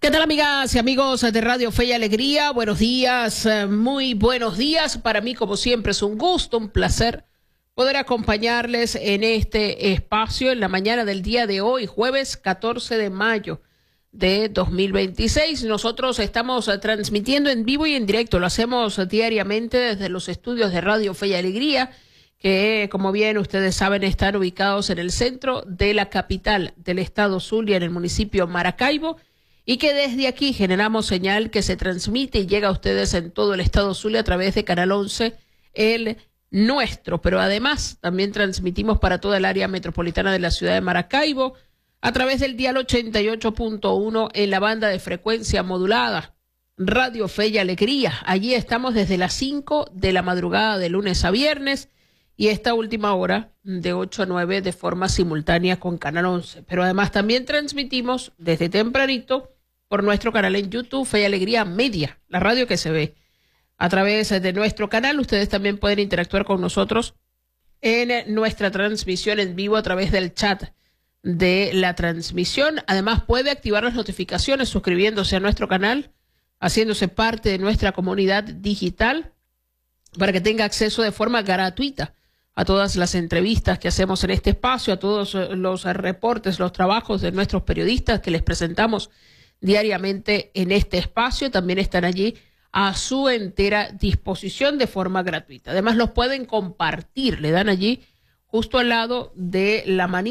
¿Qué tal, amigas y amigos de Radio Fe y Alegría? Buenos días, muy buenos días. Para mí, como siempre, es un gusto, un placer poder acompañarles en este espacio en la mañana del día de hoy, jueves 14 de mayo de 2026. Nosotros estamos transmitiendo en vivo y en directo, lo hacemos diariamente desde los estudios de Radio Fe y Alegría, que, como bien ustedes saben, están ubicados en el centro de la capital del estado Zulia, en el municipio Maracaibo, y que desde aquí generamos señal que se transmite y llega a ustedes en todo el estado Zulia a través de Canal 11, el nuestro, pero además también transmitimos para toda el área metropolitana de la ciudad de Maracaibo a través del dial 88.1 en la banda de frecuencia modulada, Radio Fe y Alegría. Allí estamos desde las 5 de la madrugada de lunes a viernes y esta última hora de 8 a 9 de forma simultánea con Canal 11. Pero además también transmitimos desde tempranito por nuestro canal en YouTube, Fe y Alegría Media, la radio que se ve. A través de nuestro canal, ustedes también pueden interactuar con nosotros en nuestra transmisión en vivo a través del chat de la transmisión. Además, puede activar las notificaciones suscribiéndose a nuestro canal, haciéndose parte de nuestra comunidad digital para que tenga acceso de forma gratuita a todas las entrevistas que hacemos en este espacio, a todos los reportes, los trabajos de nuestros periodistas que les presentamos diariamente en este espacio. También están allí a su entera disposición de forma gratuita. Además, los pueden compartir, le dan allí justo al lado de la manita